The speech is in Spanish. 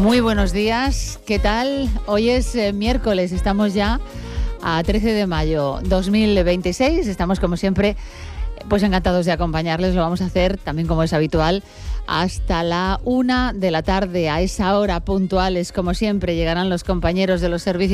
Muy buenos días, ¿qué tal? Hoy es miércoles, estamos ya a 13 de mayo 2026, estamos como siempre pues encantados de acompañarles, lo vamos a hacer también como es habitual hasta la 1 de la tarde, a esa hora puntuales como siempre llegarán los compañeros de los servicios